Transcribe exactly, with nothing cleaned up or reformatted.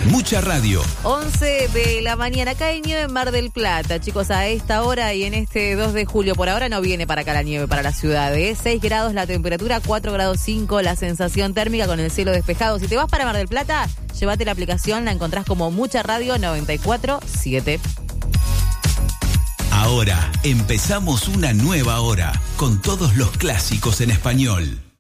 Mucha radio. once de la mañana, acá hay nieve en Mar del Plata, chicos, a esta hora y en este dos de julio. Por ahora no viene para acá la nieve, para la ciudad, ¿eh? seis grados la temperatura, cuatro grados cinco la sensación térmica con el cielo despejado. Si te vas para Mar del Plata, llévate la aplicación, la encontrás como Mucha Radio noventa y cuatro siete. Ahora empezamos una nueva hora con todos los clásicos en español.